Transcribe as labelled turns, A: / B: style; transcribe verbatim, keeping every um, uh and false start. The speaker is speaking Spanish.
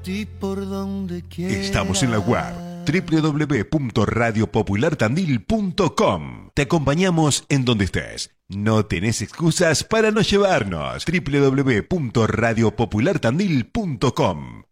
A: por donde quiera.
B: Estamos en la web doble u doble u doble u punto radio popular tandil punto com. Te acompañamos en donde estés. No tenés excusas para no llevarnos. doble u doble u doble u punto radio popular tandil punto com.